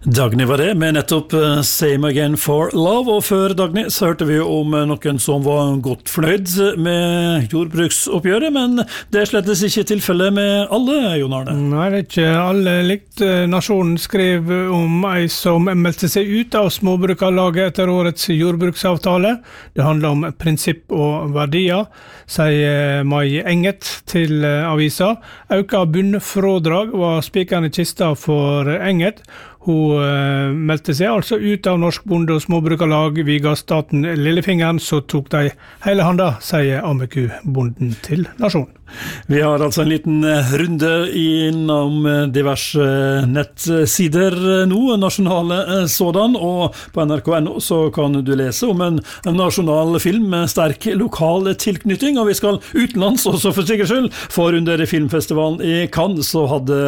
Dagny var det, med nettopp Same Again for Love, og før Dagny så hørte vi om noen som var godt fornøyd med jordbruksoppgjøret, men det slettes ikke tilfellet med alle, Jon Arne. Nei, det ikke alle likt. Nasjonen skrev om ei som meldte seg ut av småbrukarlaget etter årets jordbruksavtale. Det handler om prinsipp og verdier, sier Mai Enget til avisa. Auka bunnfrådrag var spikeren i kista for Enget. Hun meldte seg altså ut av Norsk Bonde- og Småbrukarlag. Viga staten lillefingeren, så tok de hele handa, sier Ameku-bonden til Nasjonen. Vi har altså en liten runde innom diverse nettsider nå, nasjonale sådan, og på NRK.no så kan du lese om en nasjonal film med sterk lokal tilknytning, og vi skal utenlands også for sikkerhets skyld, for under filmfestivalen i Cannes så hadde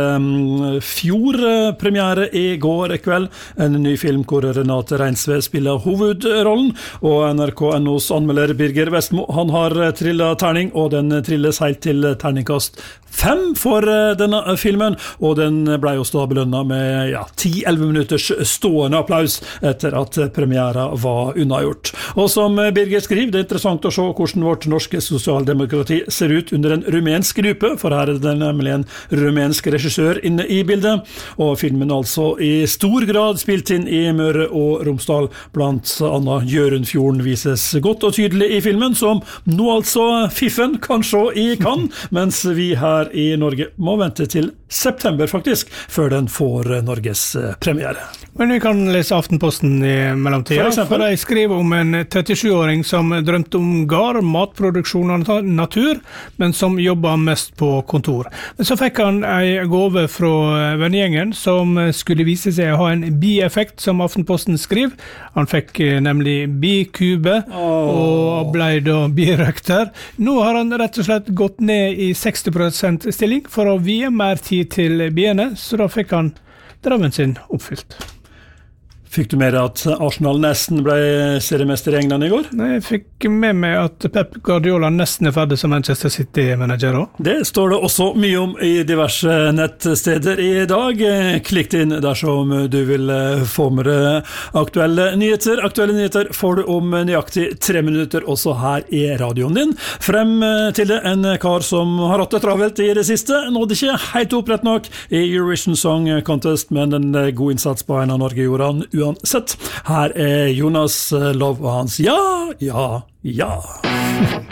Fjord premiere i går kveld, en ny film hvor Renate Reinsve spiller hovedrollen, og NRK.nos anmelder Birger Vestmo, han har trillet terning, og den trilles helt til terningkast 5 for denne filmen, og den ble jo da belønnet med 10-11 minutters stående applaus etter at premiera var unnagjort. Og som Birger skriver, det er interessant å se hvordan vårt norske sosialdemokrati ser ut under en rumensk gruppe, for her er det nemlig en rumensk regissør inne i bildet, og filmen altså i stor grad spilt inn i Møre og Romsdal, blant annet Jørundfjorden vises godt og tydelig i filmen, som nå altså Fiffen kan se i Cannes, mens vi her i Norge må vente til september faktisk, før den får Norges premiere. Men vi kan lese Aftenposten i mellomtiden, for de skriver om en 37-åring som drømte om gard, matproduksjon og natur, men som jobber mest på kontor. Men så fikk han en gave fra vennegjengen som skulle vise seg å ha en bieffekt, som Aftenposten skriver. Han fikk nemlig bikube, og ble da birøkter. Nå har han rett og slett gått ned i 60% stilling for å vie mer tid til biene, så da fikk han drømmen sin oppfylt. Fikk du med deg at Arsenal nesten ble seriemester i England i går? Nei, jeg fikk med meg at Pep Guardiola nesten er ferdig som Manchester City-manager også. Det står det også mye om i diverse nettsteder i dag. Klikk inn dersom du vil få med aktuelle nyheter. Aktuelle nyheter får du om nøyaktig 3 minutter også her i radioen din. Frem til det, en kar som har hatt det travelt i det siste, nådde ikke helt opprett nok i Eurovision Song Contest, men en god innsats på en av Norge gjorde han uansett. Her er Jonas Love og hans ja.